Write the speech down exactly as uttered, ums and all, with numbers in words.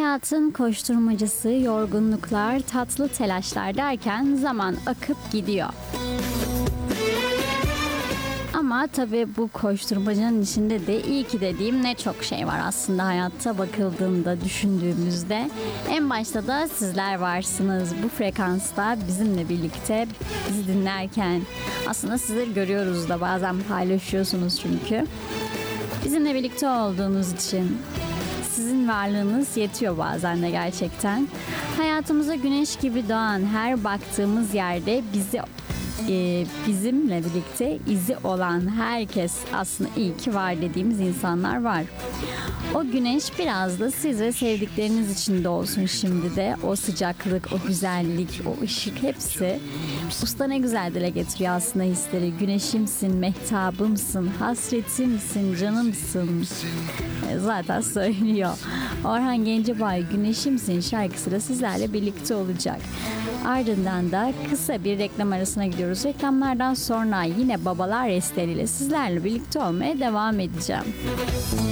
Hayatın koşturmacası, yorgunluklar, tatlı telaşlar derken zaman akıp gidiyor. Ama tabii bu koşturmacanın içinde de iyi ki dediğim ne çok şey var aslında hayatta bakıldığında, düşündüğümüzde. En başta da sizler varsınız. Bu frekansta bizimle birlikte bizi dinlerken aslında sizleri görüyoruz da bazen paylaşıyorsunuz çünkü. Bizimle birlikte olduğunuz için sizin varlığınız yetiyor bazen de gerçekten. Hayatımıza güneş gibi doğan her baktığımız yerde bizi e, bizimle birlikte izi olan herkes aslında iyi ki var dediğimiz insanlar var. O güneş biraz da siz ve sevdikleriniz için de olsun şimdi de. O sıcaklık, o güzellik, o ışık hepsi usta ne güzel dile getiriyor aslında hisleri. Güneşimsin, mehtabımsın, hasretimsin, canımsın. E, zaten söylüyor. Orhan Gencebay Güneşimsin şarkısıyla sizlerle birlikte olacak. Ardından da kısa bir reklam arasına gidiyoruz. Reklamlardan sonra yine Babalar Restleri ile sizlerle birlikte olmaya devam edeceğim.